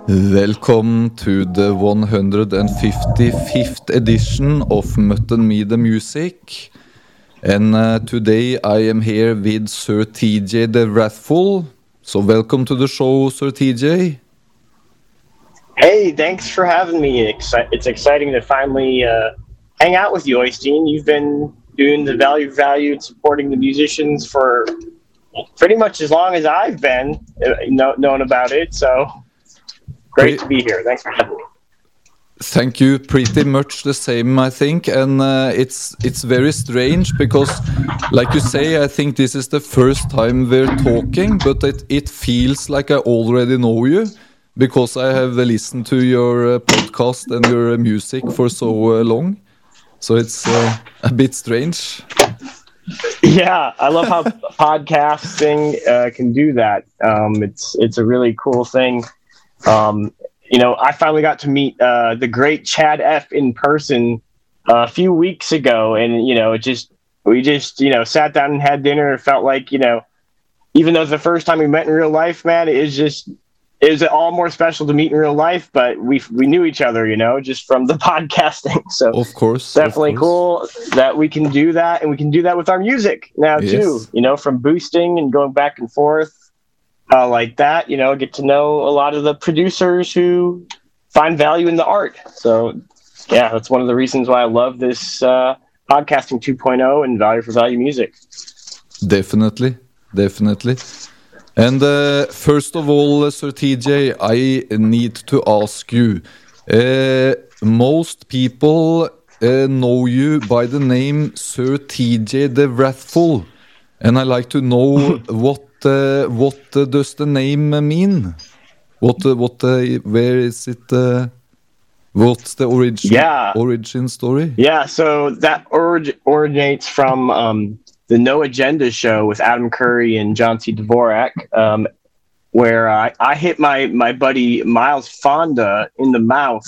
Welcome to the 155th edition of Mutton Me the Music. And today I am here with Sir TJ the Wrathful. So welcome to the show, Sir TJ. Hey, thanks for having me. It's exciting to finally hang out with you, Oystein. You've been doing the value and supporting the musicians for pretty much as long as I've been known about it. So great to be here. Thanks for having me. Thank you. Pretty much the same, I think. And it's very strange because, like you say, I think this is the first time we're talking, but it feels like I already know you because I have listened to your podcast and your music for so long. So it's a bit strange. Yeah, I love how podcasting can do that. It's a really cool thing. I finally got to meet the great Chad F in person a few weeks ago, and we just sat down and had dinner. It felt like even though it's the first time we met in real life, man, it was all more special to meet in real life. But we knew each other, just from the podcasting. So of course, definitely cool that we can do that, and we can do that with our music now too. From boosting and going back and forth. Like that, get to know a lot of the producers who find value in the art. So, yeah, that's one of the reasons why I love this podcasting 2.0 and value for value music. Definitely. And first of all, Sir TJ, I need to ask you. Most people know you by the name Sir TJ the Wrathful, and I like to know what does the name mean? Where is it? What's the origin story? Yeah, so that originates from the No Agenda show with Adam Curry and John C. Dvorak, where I hit my buddy Miles Fonda in the mouth,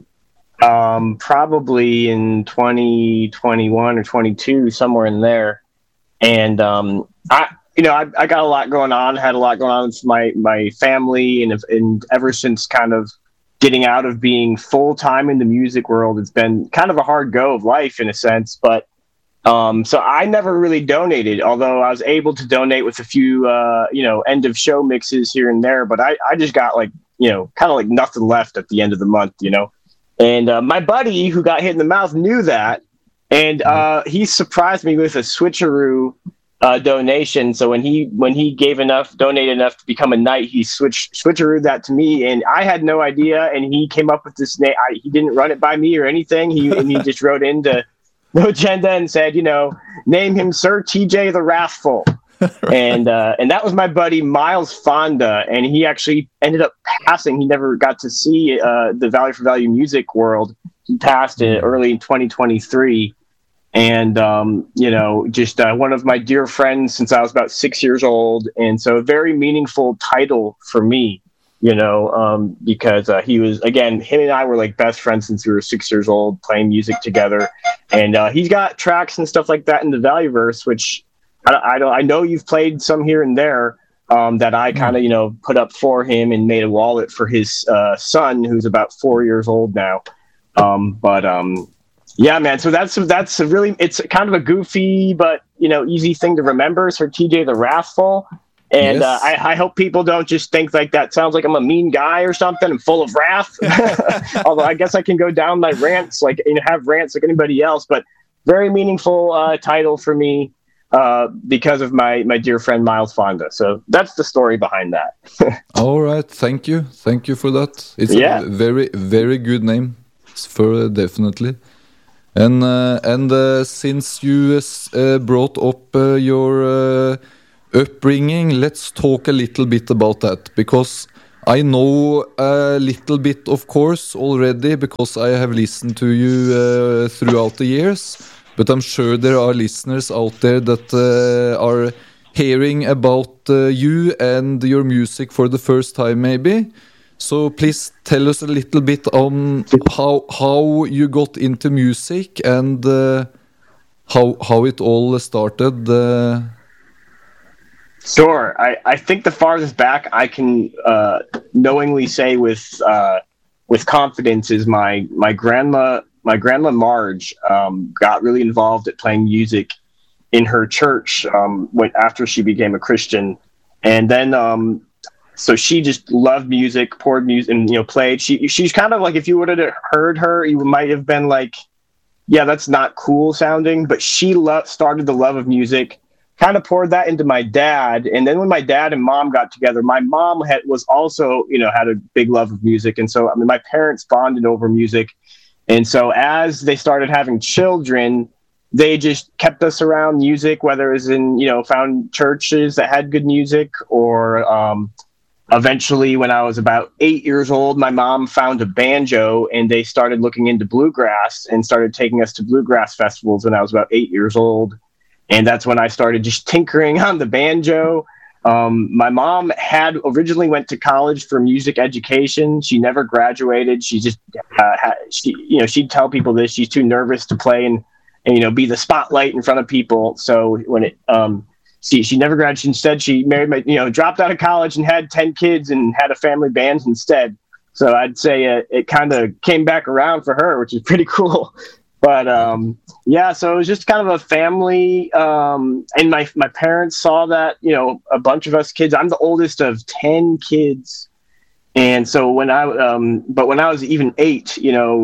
probably in 2021 or 22, somewhere in there, and I got a lot going on, had a lot going on with my family, and ever since kind of getting out of being full-time in the music world, it's been kind of a hard go of life in a sense. But so I never really donated, although I was able to donate with a few, end of show mixes here and there. But I just got kind of like nothing left at the end of the month, And my buddy who got hit in the mouth knew that, and he surprised me with a switcheroo donation. So when he donated enough to become a knight, he switcherooed that to me, and I had no idea. And he came up with this name. He didn't run it by me or anything. He just wrote into No Agenda and said, name him Sir TJ the Wrathful. and that was my buddy Miles Fonda, and he actually ended up passing. He never got to see the Value for Value music world. He passed early in 2023. And, just one of my dear friends since I was about 6 years old. And so a very meaningful title for me, because he was, again, him and I were like best friends since we were 6 years old, playing music together. And he's got tracks and stuff like that in the Valueverse, which I know you've played some here and there that I kind of, put up for him and made a wallet for his son, who's about 4 years old now. Yeah, man. So that's it's kind of a goofy but easy thing to remember. Sir TJ the Wrathful, and yes. I hope people don't just think like that sounds like I'm a mean guy or something. I'm full of wrath. Although I guess I can go down my rants have rants like anybody else. But very meaningful title for me because of my dear friend Miles Fonda. So that's the story behind that. All right, thank you for that. It's a very very good name for definitely. And since you brought up your upbringing, let's talk a little bit about that, because I know a little bit, of course, already, because I have listened to you throughout the years, but I'm sure there are listeners out there that are hearing about you and your music for the first time, maybe. So please tell us a little bit on how you got into music and how it all started. Sure. I think the farthest back I can knowingly say with confidence is my grandma Marge got really involved at playing music in her church after she became a Christian, and then so she just loved music, poured music, and played. She's kind of like, if you would have heard her, you might have been like, yeah, that's not cool sounding, but she started the love of music, kind of poured that into my dad. And then when my dad and mom got together, my mom was also, had a big love of music. And so, my parents bonded over music. And so as they started having children, they just kept us around music, whether it was in, found churches that had good music, or eventually, when I was about 8 years old, my mom found a banjo, and they started looking into bluegrass and started taking us to bluegrass festivals when I was about 8 years old. And that's when I started just tinkering on the banjo. My mom had originally went to college for music education. She never graduated. She just, she'd tell people this. She's too nervous to play and be the spotlight in front of people. So when she never graduated. Instead, she married dropped out of college and had 10 kids and had a family band instead. So I'd say it kind of came back around for her, which is pretty cool. But so it was just kind of a family. And my parents saw that, a bunch of us kids. I'm the oldest of 10 kids, and so when I was even 8,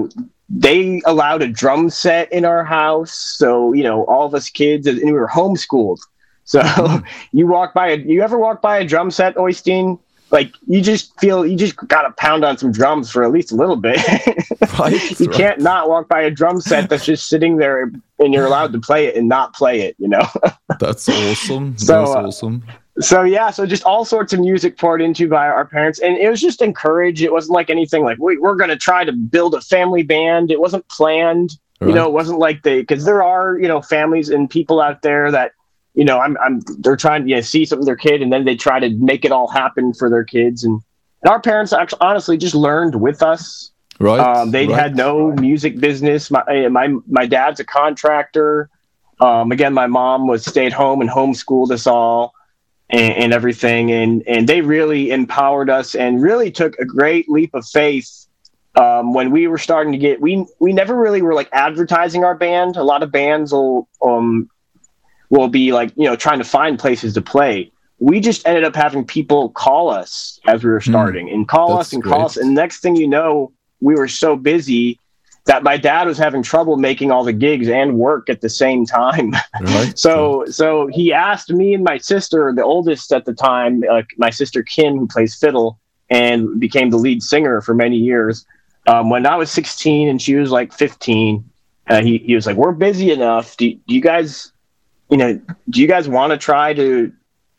they allowed a drum set in our house. So all of us kids, and we were homeschooled. So you ever walk by a drum set, Oystein? Like, you just got to pound on some drums for at least a little bit. Right, you can't not walk by a drum set that's just sitting there and you're allowed to play it and not play it, That's awesome. That's awesome. So just all sorts of music poured into by our parents, and it was just encouraged. It wasn't like anything like, we're going to try to build a family band. It wasn't planned. Right. It wasn't like because there are, families and people out there that, they're trying to see something in their kid, and then they try to make it all happen for their kids. And our parents actually, honestly, just learned with us. Right. They had no music business. My dad's a contractor. Again, my mom was stay at home and homeschooled us all and everything. And they really empowered us and really took a great leap of faith. When we were starting to get, we never really were like advertising our band. A lot of bands will be like, trying to find places to play. We just ended up having people call us as we were starting and call us. And next thing you know, we were so busy that my dad was having trouble making all the gigs and work at the same time. Right. So he asked me and my sister, the oldest at the time, my sister Kim, who plays fiddle and became the lead singer for many years. When I was 16 and she was like 15, he was like, we're busy enough. Do you guys want to try to,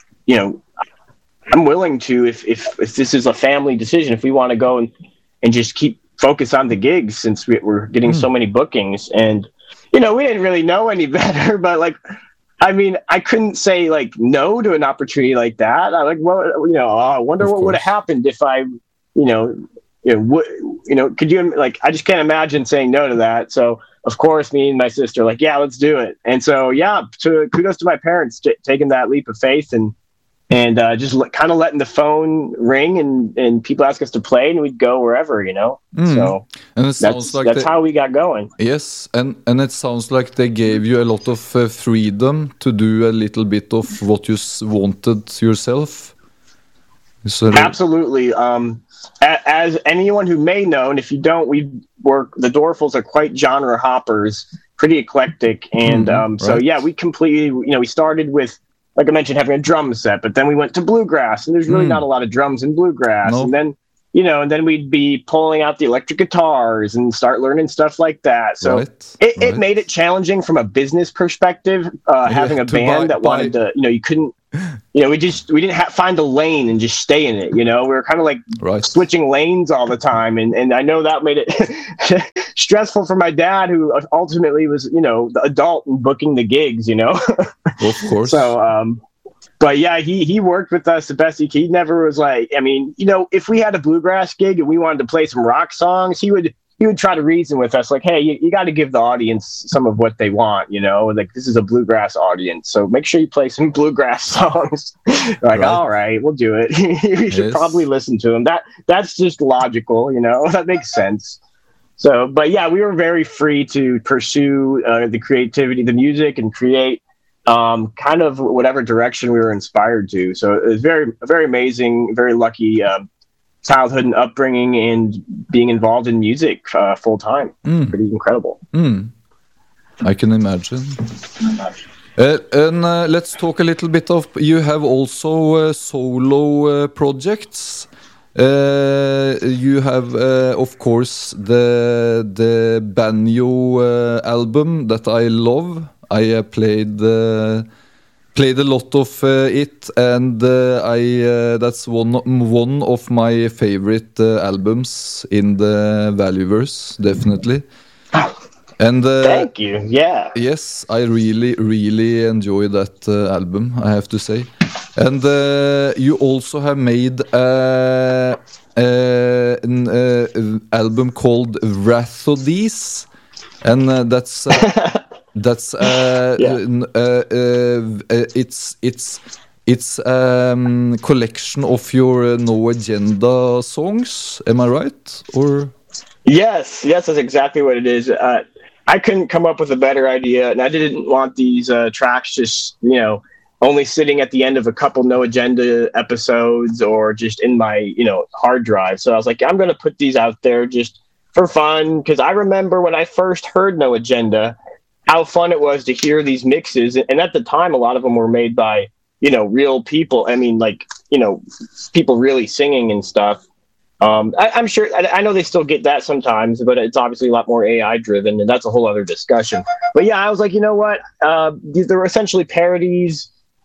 I'm willing to, if this is a family decision, if we want to go and just keep focus on the gigs, since we're getting so many bookings. And, we didn't really know any better, but I couldn't say like no to an opportunity like that. I I wonder what would have happened if I, could you, I just can't imagine saying no to that. So of course, me and my sister yeah, let's do it. And so, kudos to my parents taking that leap of faith and just kind of letting the phone ring and people ask us to play, and we'd go wherever, So and it sounds that's how we got going. Yes, and it sounds like they gave you a lot of freedom to do a little bit of what you wanted yourself. Absolutely. As anyone who may know, and if you don't, the Dorfels are quite genre hoppers, pretty eclectic. And right. We completely, we started with, like I mentioned, having a drum set, but then we went to bluegrass, and there's really not a lot of drums in bluegrass. No. And then, and then we'd be pulling out the electric guitars and start learning stuff like that. So it made it challenging from a business perspective, having a band that wanted to, you couldn't, we didn't find a lane and just stay in it. We were kind of like switching lanes all the time. And I know that made it stressful for my dad, who ultimately was, the adult and booking the gigs, Of course. So, but yeah, he worked with us the best he never was like, if we had a bluegrass gig and we wanted to play some rock songs, he would would try to reason with us, like, hey, you got to give the audience some of what they want, you know, like this is a bluegrass audience, so make sure you play some bluegrass songs. Like, all right, we'll do it. You should probably listen to them. That's just logical, you know, that makes sense. So, but yeah, we were very free to pursue the creativity, the music, and create kind of whatever direction we were inspired to. So it was very amazing, very lucky childhood and upbringing, and being involved in music full time. Pretty incredible. I can imagine. And let's talk a little bit of, you have also solo projects. You have, of course, the Banjo album that I love. I played a lot of it, and that's one of my favorite albums in the Valueverse, definitely. And thank you. Yeah. Yes, I really enjoy that album, I have to say. And you also have made an album called Rhapsodies, and that's it's collection of your No Agenda songs. Am I right? Or yes, that's exactly what it is. I couldn't come up with a better idea, and I didn't want these tracks just, you know, only sitting at the end of a couple No Agenda episodes or just in my, you know, hard drive. So I was like, I'm going to put these out there just for fun, because I remember when I first heard No Agenda, how fun it was to hear these mixes. And at the time, a lot of them were made by, you know, real people. I mean, like, you know, people really singing and stuff. I'm sure, I know they still get that sometimes, but it's obviously a lot more AI driven, and that's a whole other discussion. But yeah, I was like, you know what? These are essentially parodies.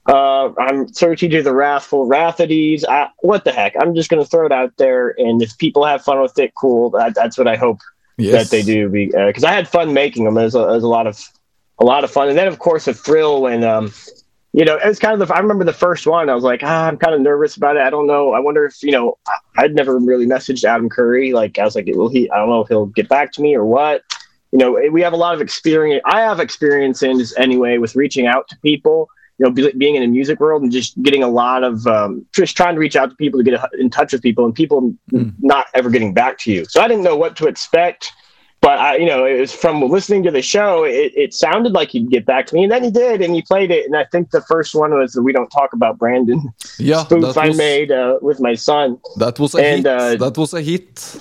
I'm searching to the Wrathful Rhapsodies. What the heck? I'm just going to throw it out there, and if people have fun with it, cool. That's what I hope that they do. Because I had fun making them. It was a lot of fun, and then of course a thrill when you know, it was kind of I remember the first one. I was like, I'm kind of nervous about it. I don't know. I wonder if, you know, I'd never really messaged Adam Curry. Like, I was like, will he? I don't know if he'll get back to me or what. You know, we have a lot of experience. I have experience in this anyway with reaching out to people. You know, being in the music world and just getting a lot of just trying to reach out to people to get in touch with people, and people not ever getting back to you. So I didn't know what to expect. But you know, it was from listening to the show, it sounded like he'd get back to me, and then he did, and he played it. And I think the first one was the "We Don't Talk About Brandon" spoof I made with my son. That was a hit. That was a hit.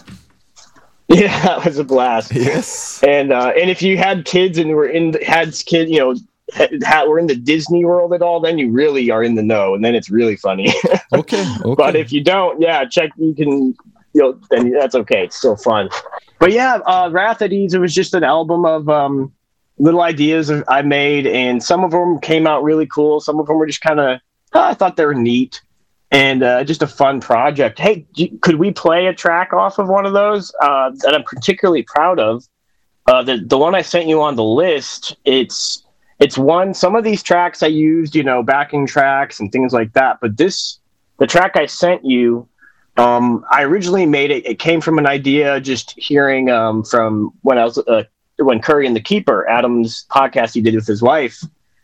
Yeah, that was a blast. Yes. And if you had kids and were had kids, you know, we're in the Disney world at all, then you really are in the know, and then it's really funny. Okay. But if you don't, check. You can. Then that's okay. It's still fun. But yeah, Rhapsodies, it was just an album of little ideas I made, and some of them came out really cool. Some of them were just kind of, I thought they were neat, and just a fun project. Hey, could we play a track off of one of those that I'm particularly proud of? The one I sent you on the list, it's one, some of these tracks I used, you know, backing tracks and things like that. But the track I sent you, I originally made it. It came from an idea just hearing from when I was when Curry and the Keeper, Adam's podcast he did with his wife.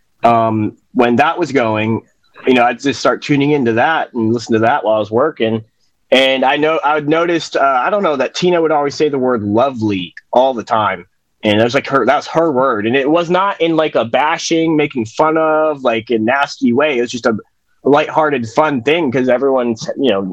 When that was going, you know, I'd just start tuning into that and listen to that while I was working. And I would noticed, I don't know, that Tina would always say the word "lovely" all the time, and it was like that's her word, and it was not in like a bashing, making fun of, like a nasty way. It was just a lighthearted, fun thing because everyone's, you know.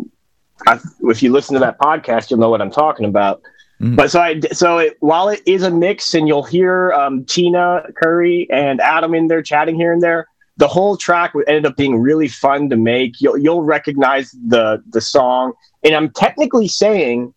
If you listen to that podcast, you'll know what I'm talking about. But while it is a mix, and you'll hear Tina Curry and Adam in there chatting here and there, the whole track ended up being really fun to make. You'll recognize the song, and I'm technically saying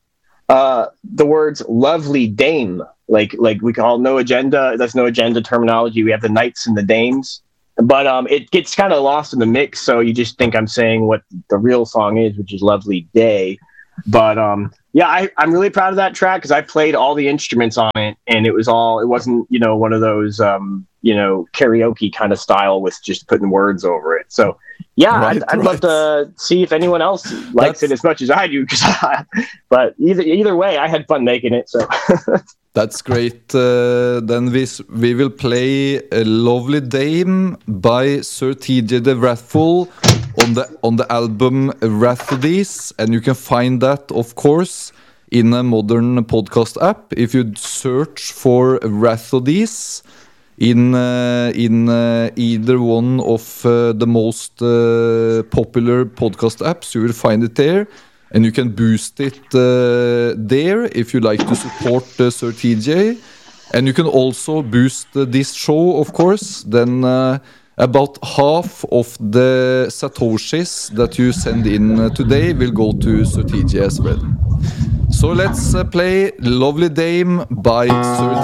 the words "lovely dame," like we call No Agenda. That's No Agenda terminology. We have the knights and the dames. But it gets kind of lost in the mix, so you just think I'm saying what the real song is, which is "Lovely Day." But I'm really proud of that track because I played all the instruments on it, and it wasn't, one of those, karaoke kind of style with just putting words over it. So I'd love to see if anyone else likes it as much as I do. But either way, I had fun making it. So that's great. Then we will play A Lovely Dame by Sir TJ the Wrathful on the album Rhapsodies, and you can find that, of course, in a modern podcast app. If you search for Rhapsodies in either one of the most popular podcast apps, you will find it there, and you can boost it there if you like to support Sir TJ, and you can also boost this show, of course. Then about half of the satoshis that you send in today will go to Sir TJ as well. So let's play Lovely Dame by Sir